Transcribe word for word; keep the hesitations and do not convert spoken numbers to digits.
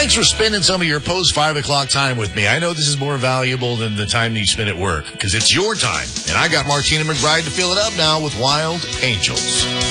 Thanks for spending some of your post five o'clock time with me. I know this is more valuable than the time that you spend at work because it's your time. And I got Martina McBride to fill it up now with Wild Angels.